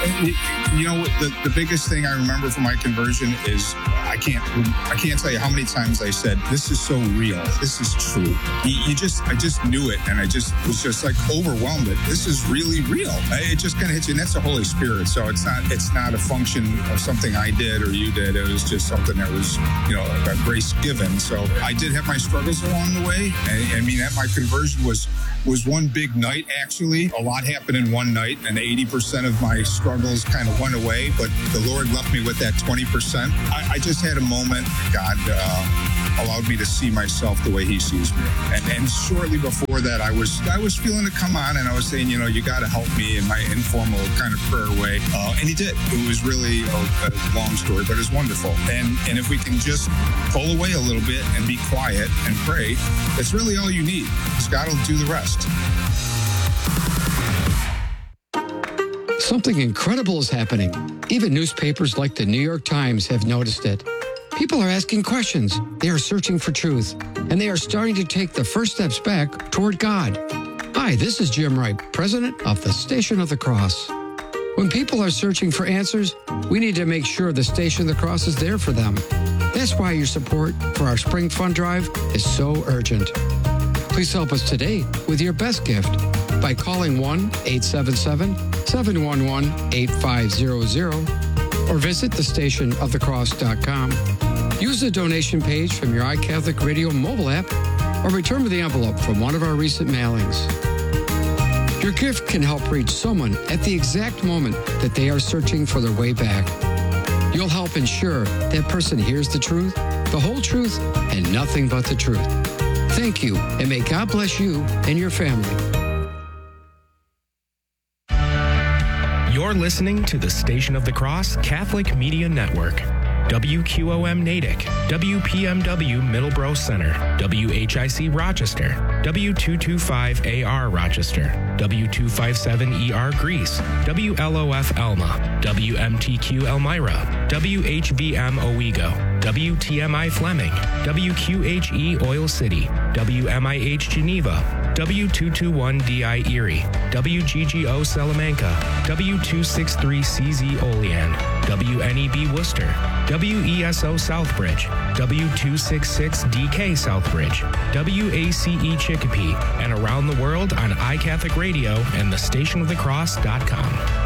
The biggest thing I remember from my conversion is I can't tell you how many times I said, this is so real. This is true. I just knew it, and I just was just like overwhelmed that this is really real. It just kind of hits you, and that's the Holy Spirit. So it's not a function of something I did or you did. It was just something that was, a grace given. So I did have my struggles along the way. At my conversion was one big night, actually. A lot happened in one night, and 80% of my struggles kind of went away, but the Lord left me with that 20%. I just had a moment. God allowed me to see myself the way He sees me. And shortly before that, I was feeling it come on, and I was saying, you got to help me in my informal kind of prayer way. And He did. It was really a long story, but it's wonderful. And if we can just pull away a little bit and be quiet and pray, that's really all you need, because God will do the rest. Something incredible is happening. Even newspapers like the New York Times have noticed it. People are asking questions. They are searching for truth. And they are starting to take the first steps back toward God. Hi, this is Jim Wright, president of the Station of the Cross. When people are searching for answers, we need to make sure the Station of the Cross is there for them. That's why your support for our Spring Fund Drive is so urgent. Please help us today with your best gift by calling 1-877-711-8500 or visit thestationofthecross.com. Use the donation page from your iCatholic Radio mobile app or return with the envelope from one of our recent mailings. Your gift can help reach someone at the exact moment that they are searching for their way back. You'll help ensure that person hears the truth, the whole truth, and nothing but the truth. Thank you, and may God bless you and your family. You're listening to the Station of the Cross Catholic Media Network. WQOM Natick, WPMW Middleborough Center, WHIC Rochester, W225AR Rochester, W257ER Greece, WLOF Elma, WMTQ Elmira, WHVM Owego, WTMI Fleming, WQHE Oil City, WMIH Geneva, W221DI Erie, WGGO Salamanca, W263CZ Olean, WNEB Worcester, WESO Southbridge, W266DK Southbridge, WACE Chicopee, and around the world on iCatholic Radio and thestationofthecross.com.